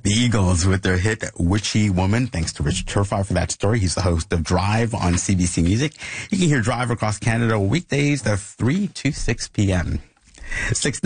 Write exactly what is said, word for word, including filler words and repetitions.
The Eagles with their hit Witchy Woman. Thanks to Richard Turfire for that story. He's the host of Drive on C B C Music. You can hear Drive across Canada weekdays at three to six p.m. Six